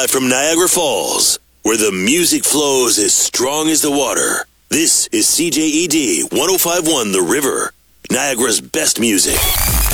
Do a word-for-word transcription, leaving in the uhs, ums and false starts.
Live from Niagara Falls, where the music flows as strong as the water. This is C J E D one oh five point one The River, Niagara's best music.